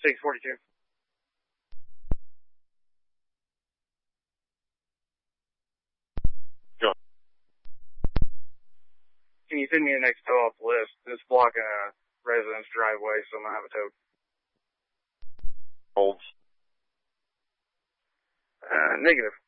642. Go. Can you send me the next tow off the list? It's blocking a resident's driveway, so I'm going to have it towed. Holds. Negative.